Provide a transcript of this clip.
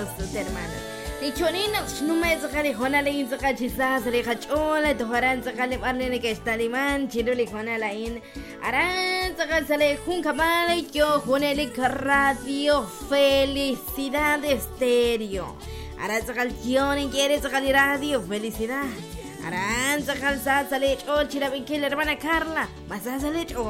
hermanos, sus hermanos. Nichoninos, no me sacale Juana Lain, saca chisas, reja chola, tojarán, sacale barnene que está limán, chiruli Juana Lain, harán, saca sale Juncamale, yo, Juanelic Radio, felicidad estéreo. Harán, sacal Johnny, quiere sacar radio, felicidad. Harán, sacal sale, oh, chirabinque, la hermana Carla, vas a salir, oh.